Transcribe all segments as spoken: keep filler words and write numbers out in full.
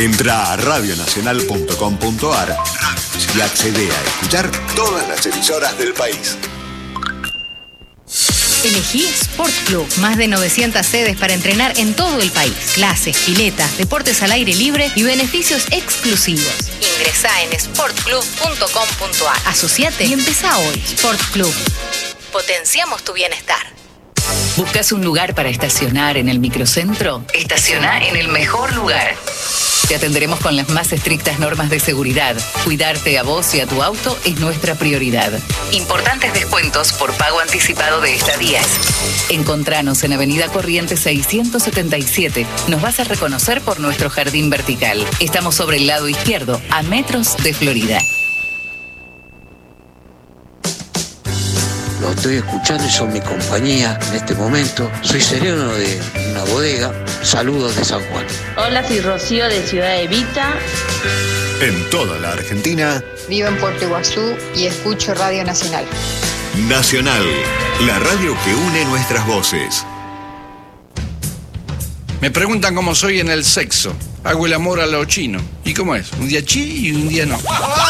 Entra a radio nacional punto com punto ar y accede a escuchar todas las emisoras del país. Elegí Sport Club. Más de novecientas sedes para entrenar en todo el país. Clases, piletas, deportes al aire libre y beneficios exclusivos. Ingresá en sport club punto com punto ar. Asociate y empezá hoy. Sport Club. Potenciamos tu bienestar. ¿Buscas un lugar para estacionar en el microcentro? Estaciona en el mejor lugar. Te atenderemos con las más estrictas normas de seguridad. Cuidarte a vos y a tu auto es nuestra prioridad. Importantes descuentos por pago anticipado de estadías. Encontranos en Avenida Corrientes seiscientos setenta y siete. Nos vas a reconocer por nuestro jardín vertical. Estamos sobre el lado izquierdo, a metros de Florida. Lo estoy escuchando y son mi compañía en este momento. Soy sereno de una bodega. Saludos de San Juan. Hola, soy Rocío de Ciudad Evita. En toda la Argentina. Vivo en Puerto Iguazú y escucho Radio Nacional. Nacional, la radio que une nuestras voces. Me preguntan cómo soy en el sexo. Hago el amor a lo chino. ¿Y cómo es? Un día chi y un día no.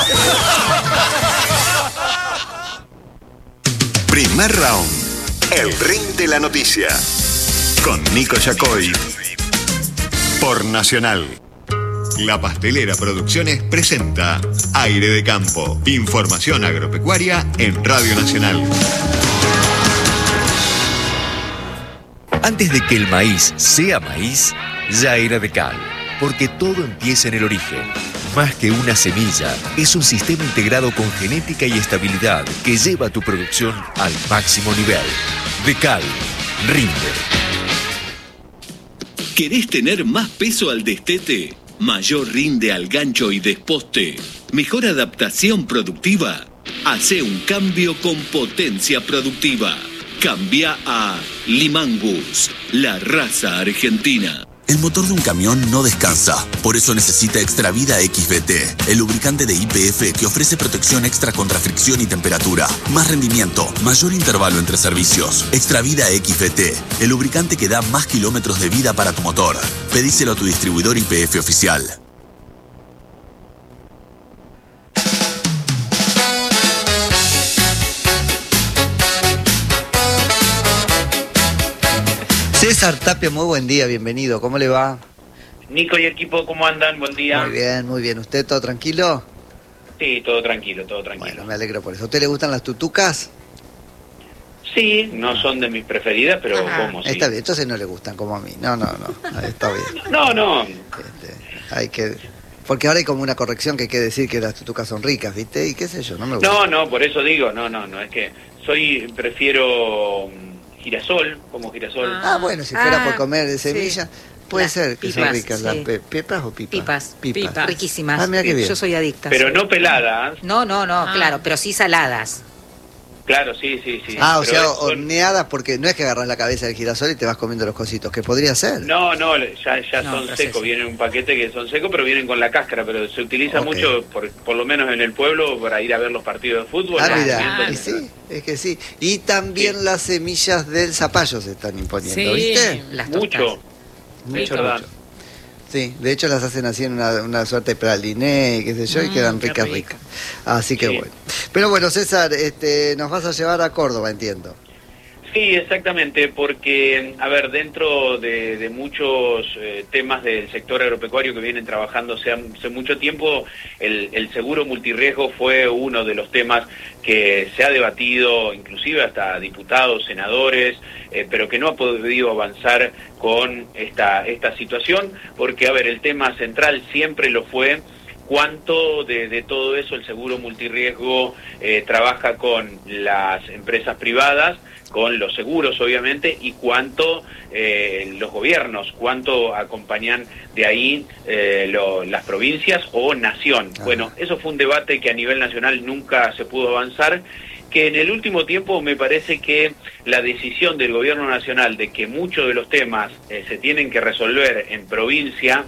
Primer round. El ring de la noticia. Con Nico Yacoy. Por Nacional. La Pastelera Producciones presenta Aire de Campo. Información agropecuaria en Radio Nacional. Antes de que el maíz sea maíz, ya era de cal. Porque todo empieza en el origen. Más que una semilla, es un sistema integrado con genética y estabilidad que lleva tu producción al máximo nivel. De cal, rinde. ¿Querés tener más peso al destete? ¿Mayor rinde al gancho y desposte? ¿Mejor adaptación productiva? Hacé un cambio con potencia productiva. Cambia a Limangus, la raza argentina. El motor de un camión no descansa, por eso necesita Extravida X V T, el lubricante de Y P F que ofrece protección extra contra fricción y temperatura, más rendimiento, mayor intervalo entre servicios. Extravida X V T, el lubricante que da más kilómetros de vida para tu motor. Pedíselo a tu distribuidor Y P F oficial. César Tapia, muy buen día, bienvenido. ¿Cómo le va? Nico y equipo, ¿cómo andan? Buen día. Muy bien, muy bien. ¿Usted todo tranquilo? Sí, todo tranquilo, todo tranquilo. Bueno, me alegro por eso. ¿A usted le gustan las tutucas? Sí, no son de mis preferidas, pero Ajá. como sí. Está bien, entonces no le gustan como a mí. No, no, no, está bien. No, no. Este, hay que... Porque ahora hay como una corrección que hay que decir que las tutucas son ricas, ¿viste? Y qué sé yo, no me gusta. No, no, por eso digo, no, no, no, es que soy, prefiero... girasol, como girasol. Ah, bueno, si fuera Ah, por comer de semilla, sí. Puede las ser que pipas, son ricas. sí. ¿Las pe pepas o pipas? Pipas, pipas. pipas. Riquísimas. Ah, mira qué bien. Yo soy adicta. Pero no peladas. No, no, no, Ah. claro, pero sí saladas. Claro, sí, sí, sí. Ah, o Pero sea, son... horneadas, porque no es que agarras la cabeza del girasol y te vas comiendo los cositos, que podría ser. No, no, ya, ya No, son secos, vienen en un paquete que son secos, pero vienen con la cáscara, pero se utiliza Okay. mucho, por, por lo menos en el pueblo, para ir a ver los partidos de fútbol. Ah, ¿no? mira, Y y sí, es que sí. Y también Sí. las semillas del zapallo se están imponiendo, Sí, ¿viste? las mucho. Mucho, Sí, mucho. Sí, de hecho las hacen así en una, una suerte de praliné y qué sé yo, y Mm, quedan qué ricas, rico. ricas. Así que Sí. bueno. Pero bueno, César, este, nos vas a llevar a Córdoba, entiendo. Sí, exactamente, porque, a ver, dentro de, de muchos eh, temas del sector agropecuario que vienen trabajando hace, hace mucho tiempo, el, el seguro multirriesgo fue uno de los temas que se ha debatido, inclusive hasta diputados, senadores, eh, pero que no ha podido avanzar con esta, esta situación, porque, a ver, el tema central siempre lo fue cuánto de, de todo eso el seguro multirriesgo eh, trabaja con las empresas privadas, con los seguros obviamente, y cuánto eh, los gobiernos, cuánto acompañan de ahí eh, lo, las provincias o nación. Ajá. Bueno, eso fue un debate que a nivel nacional nunca se pudo avanzar, que en el último tiempo me parece que la decisión del gobierno nacional de que muchos de los temas eh, se tienen que resolver en provincia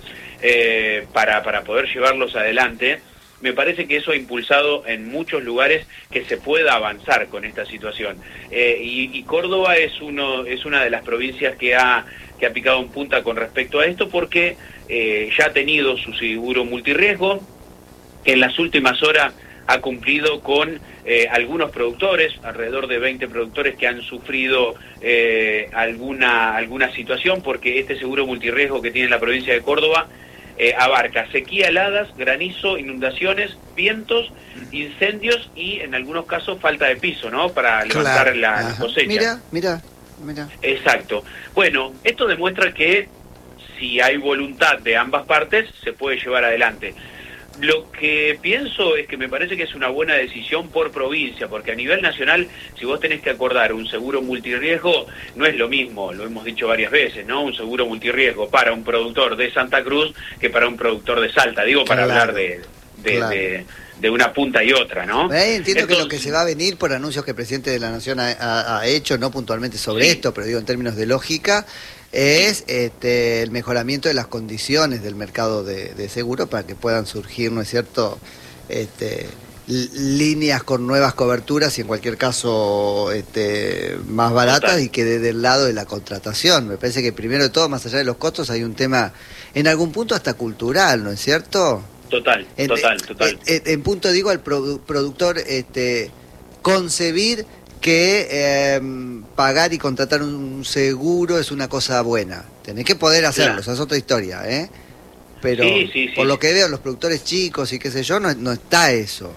eh, para, para poder llevarlos adelante, me parece que eso ha impulsado en muchos lugares que se pueda avanzar con esta situación. Eh, y, y Córdoba es uno es una de las provincias que ha que ha picado en punta con respecto a esto, porque eh, ya ha tenido su seguro multirriesgo, que en las últimas horas ha cumplido con eh, algunos productores, alrededor de veinte productores que han sufrido eh, alguna, alguna situación, porque este seguro multirriesgo que tiene la provincia de Córdoba eh, abarca sequía, heladas, granizo, inundaciones, vientos, incendios y en algunos casos falta de piso, ¿no? Para levantar Claro. la, la cosecha. Mira, mira, mira. Exacto. Bueno, esto demuestra que si hay voluntad de ambas partes, se puede llevar adelante. Lo que pienso es que me parece que es una buena decisión por provincia, porque a nivel nacional, si vos tenés que acordar un seguro multirriesgo, no es lo mismo, lo hemos dicho varias veces, ¿no? Un seguro multirriesgo para un productor de Santa Cruz que para un productor de Salta, digo, para Claro, hablar de, de, claro. de, de una punta y otra, ¿no? Eh, entiendo Entonces, que lo que se va a venir por anuncios que el presidente de la Nación ha, ha- ha hecho, no puntualmente sobre Sí. esto, pero digo en términos de lógica, es este, el mejoramiento de las condiciones del mercado de, de seguro para que puedan surgir, ¿no es cierto?, este, l- líneas con nuevas coberturas y en cualquier caso este, más baratas. Total. Y que desde el lado de la contratación, me parece que primero de todo, más allá de los costos, hay un tema en algún punto hasta cultural, ¿no es cierto? Total, En, total, total. En, en punto digo al produ- productor este, concebir que eh, pagar y contratar un seguro es una cosa buena. Tenés que poder hacerlo, Claro. esa es otra historia, ¿eh? Pero Sí, sí, sí. por lo que veo, los productores chicos y qué sé yo, no, no está eso.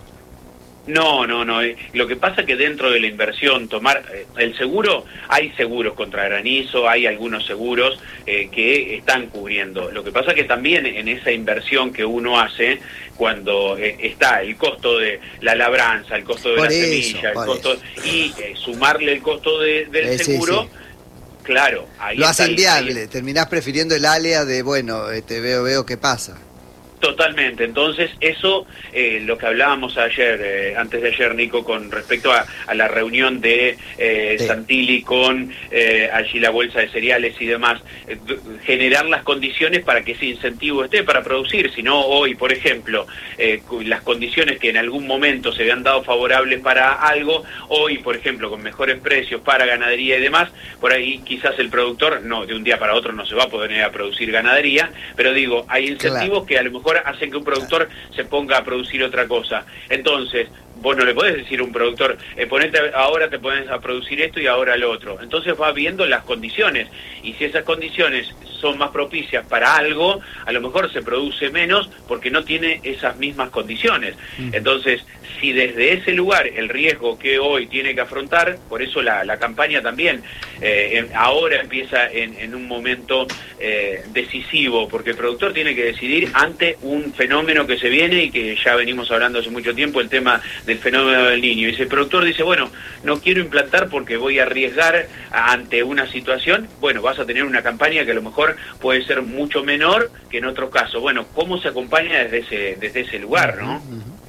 No, no, no. eh, Lo que pasa es que dentro de la inversión, tomar eh, el seguro, hay seguros contra granizo, hay algunos seguros eh, que están cubriendo. Lo que pasa es que también en esa inversión que uno hace, cuando eh, está el costo de la labranza, el costo de Por la eso, semilla, el por costo y eh, sumarle el costo de- del Eh, sí, seguro, sí. claro, ahí Lo está hace el- inviable, ahí- terminás prefiriendo el alea de, bueno, este, veo, veo qué pasa. Totalmente, entonces eso, eh, lo que hablábamos ayer, eh, antes de ayer, Nico, con respecto a, a la reunión de eh, Sí. Santilli con eh, allí la bolsa de cereales y demás, eh, d- generar las condiciones para que ese incentivo esté para producir, si no hoy, por ejemplo, eh, cu- las condiciones que en algún momento se habían dado favorables para algo, hoy, por ejemplo, con mejores precios para ganadería y demás, por ahí quizás el productor, no, de un día para otro no se va a poder a producir ganadería, pero digo, hay incentivos Claro. que a lo mejor hacen que un productor se ponga a producir otra cosa. Entonces, vos no le podés decir a un productor, eh, ponete, ahora te pones a producir esto y ahora lo otro. Entonces va viendo las condiciones, y si esas condiciones son más propicias para algo, a lo mejor se produce menos porque no tiene esas mismas condiciones. Entonces, si desde ese lugar el riesgo que hoy tiene que afrontar, por eso la, la campaña también eh, en- ahora empieza en, en un momento eh, decisivo, porque el productor tiene que decidir ante un fenómeno que se viene y que ya venimos hablando hace mucho tiempo, el tema del fenómeno del Niño. Y si el productor dice, bueno, no quiero implantar porque voy a arriesgar ante una situación, bueno, vas a tener una campaña que a lo mejor puede ser mucho menor que en otro caso. Bueno, ¿cómo se acompaña desde ese, desde ese lugar, no?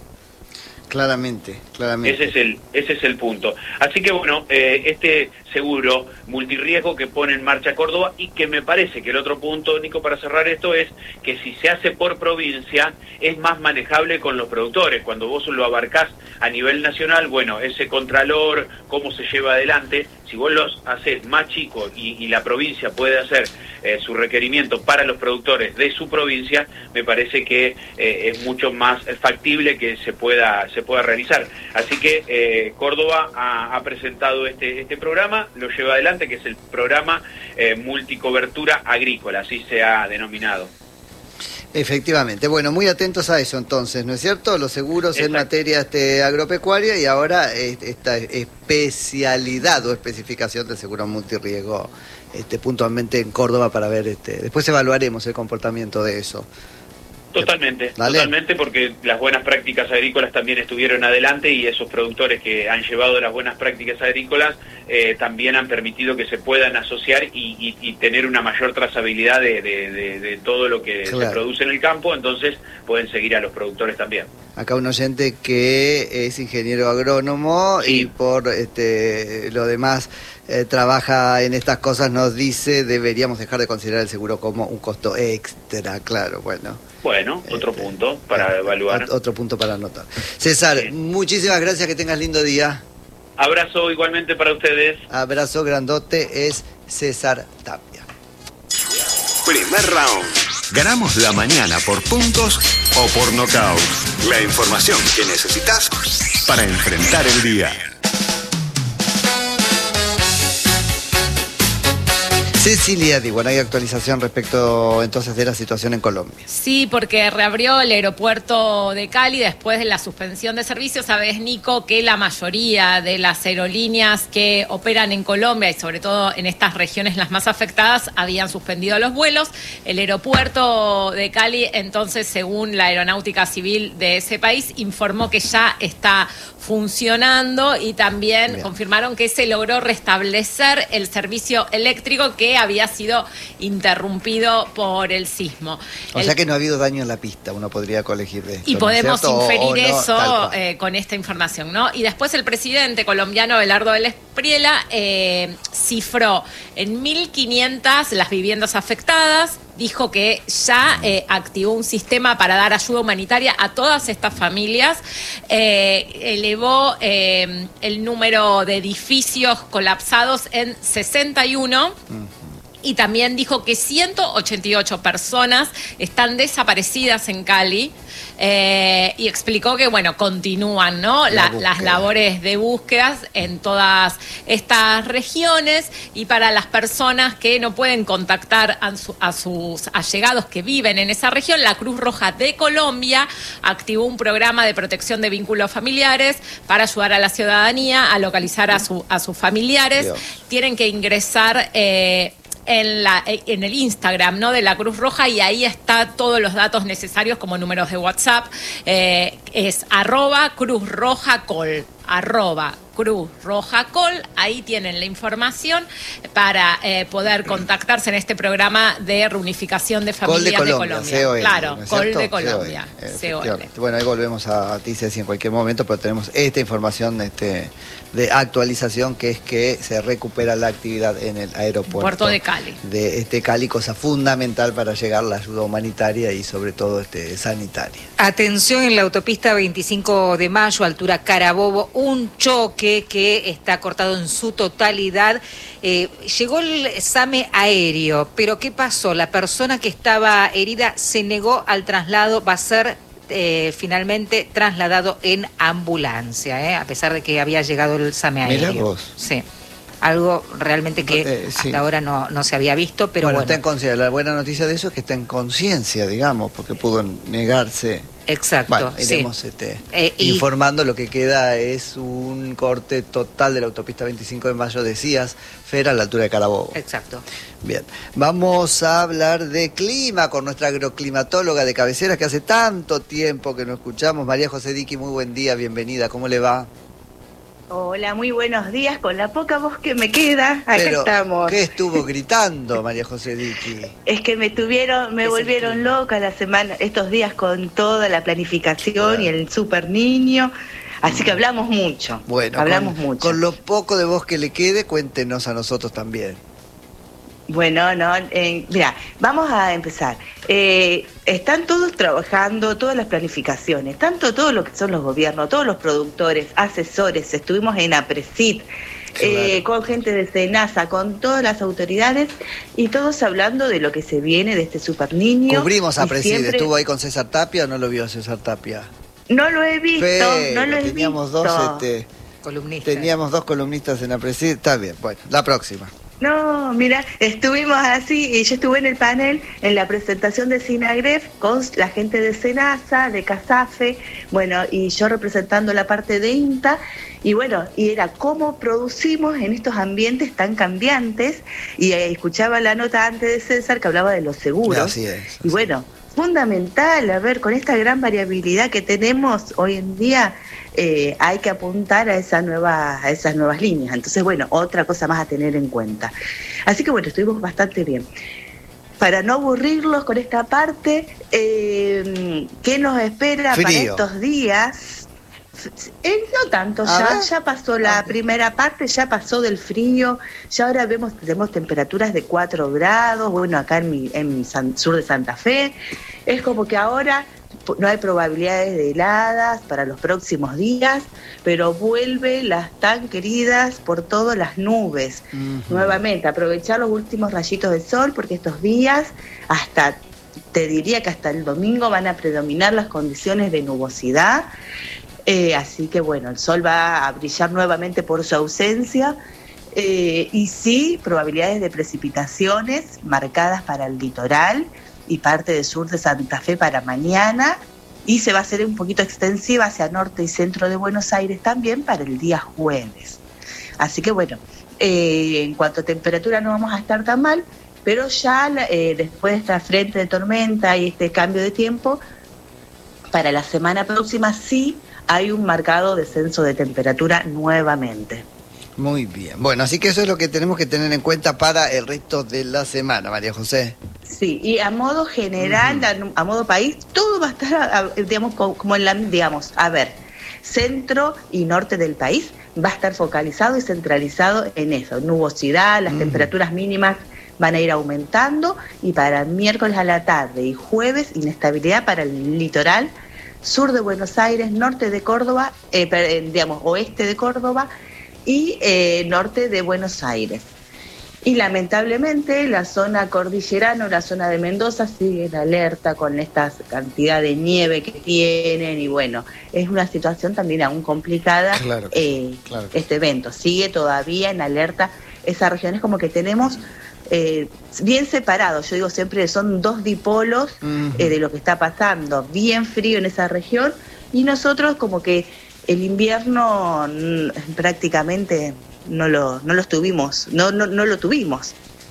Claramente, claramente. Ese es el, ese es el punto. Así que bueno, eh, este seguro multirriesgo que pone en marcha Córdoba, y que me parece que el otro punto, Nico, para cerrar esto, es que si se hace por provincia es más manejable con los productores. Cuando vos lo abarcás a nivel nacional, bueno, ese contralor, cómo se lleva adelante, si vos los haces más chicos y, y la provincia puede hacer eh, su requerimiento para los productores de su provincia, me parece que eh, es mucho más factible que se pueda se pueda realizar. Así que eh, Córdoba ha, ha presentado este este programa, lo lleva adelante, que es el programa eh, multicobertura agrícola, así se ha denominado. Efectivamente. Bueno, muy atentos a eso entonces, ¿no es cierto? Los seguros en materia este, agropecuaria y ahora eh, esta especialidad o especificación del seguro multirriesgo este, puntualmente en Córdoba para ver, este, después evaluaremos el comportamiento de eso. Totalmente, Dale. totalmente, porque las buenas prácticas agrícolas también estuvieron adelante y esos productores que han llevado las buenas prácticas agrícolas eh, también han permitido que se puedan asociar y, y, y tener una mayor trazabilidad de, de, de, de todo lo que Claro. se produce en el campo, entonces pueden seguir a los productores también. Acá un oyente que es ingeniero agrónomo Sí. y por este, lo demás eh, trabaja en estas cosas, nos dice deberíamos dejar de considerar el seguro como un costo extra, claro, bueno. Bueno, otro Este, punto para evaluar. Ot- Otro punto para anotar. César, Sí. muchísimas gracias, que tengas lindo día. Abrazo igualmente para ustedes. Abrazo grandote, es César Tapia. Primer round. ¿Ganamos la mañana por puntos o por nocaut? La información que necesitas para enfrentar el día. Cecilia, digo, ¿no hay actualización respecto entonces de la situación en Colombia? Sí, porque reabrió el aeropuerto de Cali después de la suspensión de servicios. Sabes, Nico, que la mayoría de las aerolíneas que operan en Colombia y sobre todo en estas regiones las más afectadas habían suspendido los vuelos. El aeropuerto de Cali, entonces, según la Aeronáutica Civil de ese país, informó que ya está funcionando y también Bien. confirmaron que se logró restablecer el servicio eléctrico que había sido interrumpido por el sismo. O el... sea que no ha habido daño en la pista, uno podría colegir de esto. Y podemos ¿no inferir o, o no, eso eh, con esta información, ¿no? Y después el presidente colombiano Abelardo Vélez Priela eh, cifró en mil quinientas las viviendas afectadas. Dijo que ya eh, activó un sistema para dar ayuda humanitaria a todas estas familias, eh, elevó eh, el número de edificios colapsados en sesenta y uno. Y también dijo que ciento ochenta y ocho personas están desaparecidas en Cali eh, y explicó que, bueno, continúan, ¿no? La, las labores de búsquedas en todas estas regiones y para las personas que no pueden contactar a, su, a sus allegados que viven en esa región, la Cruz Roja de Colombia activó un programa de protección de vínculos familiares para ayudar a la ciudadanía a localizar a, su, a sus familiares. Dios. Tienen que ingresar... Eh, En, la, en el Instagram, ¿no?, de la Cruz Roja y ahí está todos los datos necesarios como números de WhatsApp. Eh, es arroba Cruz Roja Col, arroba Cruz Roja Col, ahí tienen la información para eh, poder contactarse en este programa de reunificación de familias de Colombia. De Colombia. C O L, claro, ¿no es Col de Colombia. C O L. Bueno, ahí volvemos a, a ti, Ceci, en cualquier momento, pero tenemos esta información este, de actualización, que es que se recupera la actividad en el aeropuerto Puerto de Cali. De este Cali, cosa fundamental para llegar la ayuda humanitaria y sobre todo este, sanitaria. Atención en la autopista veinticinco de mayo, altura Carabobo, un choque que está cortado en su totalidad. Eh, llegó el SAME aéreo, pero ¿qué pasó? La persona que estaba herida se negó al traslado, va a ser eh, finalmente trasladado en ambulancia, eh, a pesar de que había llegado el SAME aéreo. Mirá vos. Sí. Algo realmente que eh, sí. hasta ahora no, no se había visto, pero bueno. bueno. Está en conciencia. La buena noticia de eso es que está en conciencia, digamos, porque pudo negarse. Exacto. Bueno, iremos sí. este, eh, y... informando. Lo que queda es un corte total de la autopista veinticinco de mayo, decías, Fer, a la altura de Carabobo. Exacto. Bien, vamos a hablar de clima con nuestra agroclimatóloga de cabecera, que hace tanto tiempo que no escuchamos. María José Diqui, muy buen día, bienvenida, ¿cómo le va? Hola, muy buenos días. Con la poca voz que me queda, acá Pero, estamos. ¿qué estuvo gritando, María José Diqui? Es que me tuvieron, me volvieron loca la semana, estos días con toda la planificación claro. y el super niño. Así que hablamos mucho. Bueno, hablamos con, mucho. Con lo poco de voz que le quede, cuéntenos a nosotros también. Bueno, no, eh, mira, vamos a empezar. Eh, están todos trabajando, todas las planificaciones, tanto todo lo que son los gobiernos, todos los productores, asesores, estuvimos en APRESID, eh, con gente de SENASA, con todas las autoridades y todos hablando de lo que se viene de este super niño. Cubrimos APRESID, siempre... ¿estuvo ahí con César Tapia o no lo vio César Tapia? No lo he visto, Pero, no lo he teníamos visto. Dos, este, columnistas. Teníamos dos columnistas en APRESID, está bien, bueno, la próxima. No, mira, estuvimos así y yo estuve en el panel en la presentación de SINAGREF con la gente de SENASA, de CASAFE, bueno, y yo representando la parte de INTA, y bueno, y era cómo producimos en estos ambientes tan cambiantes, y eh, escuchaba la nota antes de César que hablaba de los seguros. Así es. Así y bueno, fundamental, a ver, con esta gran variabilidad que tenemos hoy en día, eh, hay que apuntar a, esa nueva, a esas nuevas líneas. Entonces, bueno, otra cosa más a tener en cuenta. Así que bueno, estuvimos bastante bien. Para no aburrirlos con esta parte, eh, ¿qué nos espera Frío. para estos días? Eh, no tanto, ya, ya pasó la okay. primera parte, ya pasó del frío, ya ahora vemos tenemos temperaturas de cuatro grados, bueno, acá en mi, en mi San, sur de Santa Fe, es como que ahora no hay probabilidades de heladas para los próximos días, pero vuelven las tan queridas por todas las nubes. Uh-huh. Nuevamente, aprovechar los últimos rayitos de sol, porque estos días, hasta te diría que hasta el domingo van a predominar las condiciones de nubosidad. Eh, así que bueno, el sol va a brillar nuevamente por su ausencia. Eh, y sí, probabilidades de precipitaciones marcadas para el litoral y parte del sur de Santa Fe para mañana, y se va a hacer un poquito extensiva hacia norte y centro de Buenos Aires también para el día jueves. Así que bueno, eh, en cuanto a temperatura no vamos a estar tan mal, pero ya eh, después de esta frente de tormenta y este cambio de tiempo, para la semana próxima sí hay un marcado descenso de temperatura nuevamente. Muy bien. Bueno, así que eso es lo que tenemos que tener en cuenta para el resto de la semana, María José. Sí, y a modo general, uh-huh. a, a modo país, todo va a estar, a, a, digamos, como, como en la, digamos, a ver, centro y norte del país va a estar focalizado y centralizado en eso, nubosidad, las uh-huh. temperaturas mínimas van a ir aumentando, y para miércoles a la tarde y jueves, inestabilidad para el litoral, sur de Buenos Aires, norte de Córdoba, eh, digamos, oeste de Córdoba, y eh, norte de Buenos Aires. Y lamentablemente la zona cordillerana, la zona de Mendoza, sigue en alerta con esta cantidad de nieve que tienen, y bueno, es una situación también aún complicada. Claro que, eh, claro que. Este evento sigue todavía en alerta. Esa región es como que tenemos eh, bien separados, yo digo siempre son dos dipolos uh-huh. eh, de lo que está pasando, bien frío en esa región, y nosotros como que el invierno n- prácticamente no lo no lo tuvimos, no no no lo tuvimos.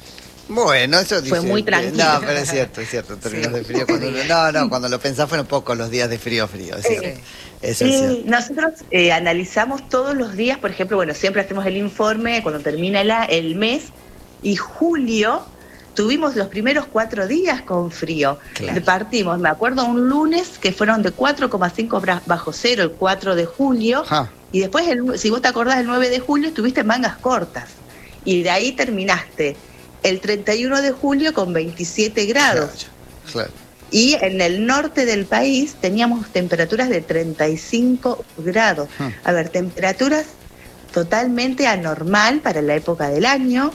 Bueno, eso fue dice, muy tranquilo. No, pero es cierto, es cierto, términos sí. de frío. Cuando, no, no, cuando lo pensás fueron pocos los días de frío, frío, es cierto. Eh, eso es cierto. Nosotros eh, analizamos todos los días, por ejemplo, bueno, siempre hacemos el informe cuando termina el, el mes, y julio tuvimos los primeros cuatro días con frío. Claro. Partimos, me acuerdo, un lunes que fueron de cuatro coma cinco bajo cero, el cuatro de julio, ah. y después, el, si vos te acordás, el nueve de julio estuviste en mangas cortas, y de ahí terminaste el treinta y uno de julio con veintisiete grados. Claro, claro. Y en el norte del país teníamos temperaturas de treinta y cinco grados. Hmm. A ver, temperaturas totalmente anormal para la época del año.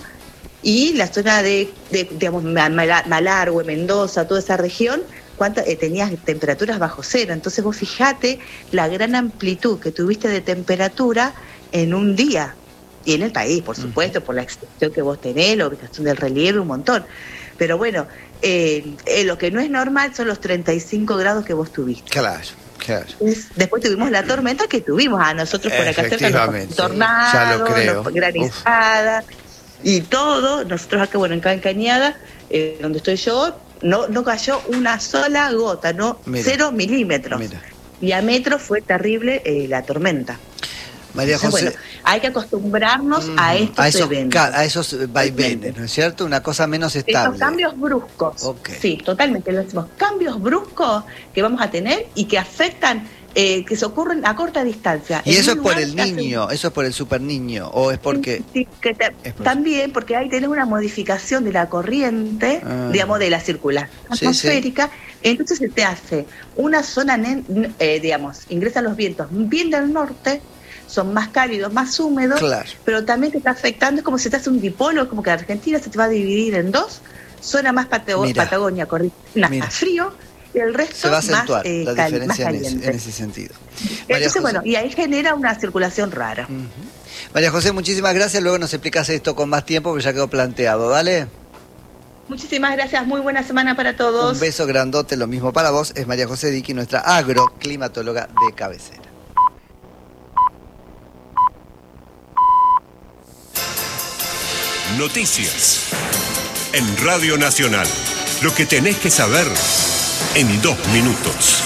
Y la zona de, de digamos, Malargüe, Mendoza, toda esa región, ¿cuánto, eh, tenías temperaturas bajo cero? Entonces vos fijate la gran amplitud que tuviste de temperatura en un día. Y en el país, por supuesto, uh-huh. por la extensión que vos tenés, la ubicación del relieve, un montón. Pero bueno, eh, eh, lo que no es normal son los treinta y cinco grados que vos tuviste. Claro. Claro. Después tuvimos la tormenta que tuvimos a nosotros por acá cerca, los tornados, granizadas y todo. Nosotros acá, bueno, en Cañada, eh, donde estoy yo, no no cayó una sola gota, no, mira, cero milímetros. Mira. Y a metros fue terrible eh, la tormenta. María José, Entonces, bueno, hay que acostumbrarnos mm, a estos a esos, eventos. A esos vaivenes, ¿no es cierto? Una cosa menos estable. Estos cambios bruscos. Okay. Sí, totalmente. Lo decimos, cambios bruscos que vamos a tener y que afectan, eh, que se ocurren a corta distancia. ¿Y eso es por el niño? ¿Eso es por el super niño? ¿O es porque...? Sí, que te, es por también eso. Porque ahí tenés una modificación de la corriente, ah. digamos, de la circulación sí, atmosférica. Sí. Entonces se te hace una zona, eh, digamos, ingresan los vientos bien del norte, son más cálidos, más húmedos, claro. pero también te está afectando, es como si te hace un dipolo, como que Argentina se te va a dividir en dos, zona más Patago- Patagonia, Cordillera, más frío, y el resto se va a acentuar más, eh, la cal- diferencia más en, caliente. ese, en ese sentido. Entonces, bueno, y ahí genera una circulación rara. Uh-huh. María José, muchísimas gracias, luego nos explicas esto con más tiempo, porque ya quedó planteado, ¿vale? Muchísimas gracias, muy buena semana para todos. Un beso grandote, lo mismo para vos, es María José Diqui, nuestra agroclimatóloga de cabecera. Noticias en Radio Nacional. Lo que tenés que saber en dos minutos.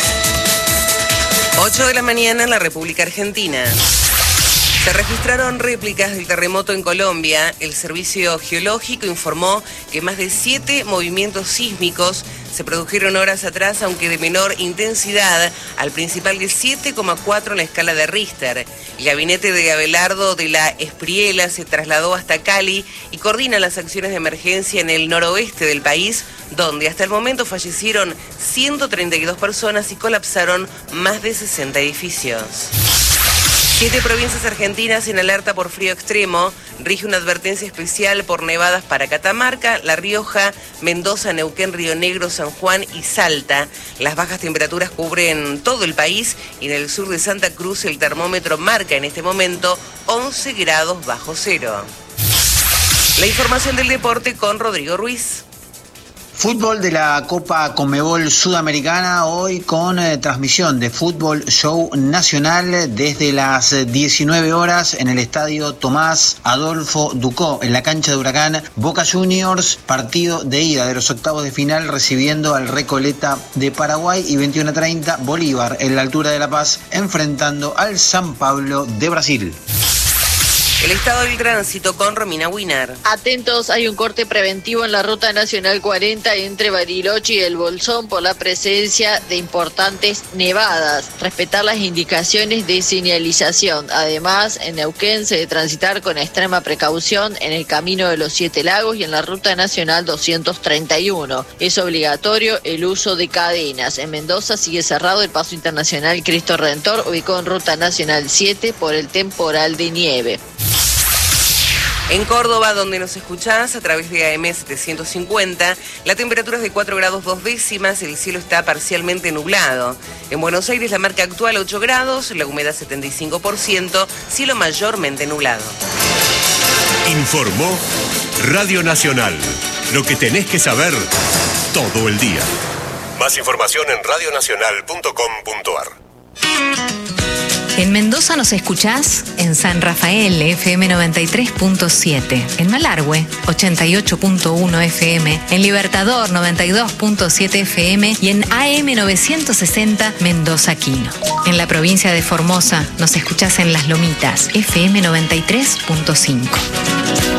ocho de la mañana en la República Argentina. Se registraron réplicas del terremoto en Colombia. El Servicio Geológico informó que más de siete movimientos sísmicos se produjeron horas atrás, aunque de menor intensidad, al principal de siete coma cuatro en la escala de Richter. El gabinete de Abelardo de la Espriella se trasladó hasta Cali y coordina las acciones de emergencia en el noroeste del país, donde hasta el momento fallecieron ciento treinta y dos personas y colapsaron más de sesenta edificios. Siete provincias argentinas en alerta por frío extremo. Rige una advertencia especial por nevadas para Catamarca, La Rioja, Mendoza, Neuquén, Río Negro, San Juan y Salta. Las bajas temperaturas cubren todo el país y en el sur de Santa Cruz el termómetro marca en este momento once grados bajo cero. La información del deporte con Rodrigo Ruiz. Fútbol de la Copa Conmebol Sudamericana, hoy con eh, transmisión de Fútbol Show Nacional desde las diecinueve horas en el estadio Tomás Adolfo Ducó, en la cancha de Huracán. Boca Juniors, partido de ida de los octavos de final, recibiendo al Recoleta de Paraguay, y veintiuno treinta Bolívar en la altura de La Paz, enfrentando al San Pablo de Brasil. El estado del tránsito con Romina Winar. Atentos, hay un corte preventivo en la Ruta Nacional cuarenta entre Bariloche y El Bolsón por la presencia de importantes nevadas. Respetar las indicaciones de señalización. Además, en Neuquén se debe transitar con extrema precaución en el Camino de los Siete Lagos y en la Ruta Nacional doscientos treinta y uno. Es obligatorio el uso de cadenas. En Mendoza sigue cerrado el paso internacional Cristo Redentor, ubicado en Ruta Nacional siete por el temporal de nieve. En Córdoba, donde nos escuchás a través de A M setecientos cincuenta, la temperatura es de cuatro grados dos décimas, el cielo está parcialmente nublado. En Buenos Aires la marca actual ocho grados, la humedad setenta y cinco por ciento, cielo mayormente nublado. Informó Radio Nacional. Lo que tenés que saber todo el día. Más información en radio nacional punto com punto a r. En Mendoza nos escuchás en San Rafael, F M noventa y tres punto siete, en Malargüe, ochenta y ocho punto uno F M, en Libertador, noventa y dos punto siete F M y en A M novecientos sesenta Mendoza Quino. En la provincia de Formosa nos escuchás en Las Lomitas, F M noventa y tres punto cinco.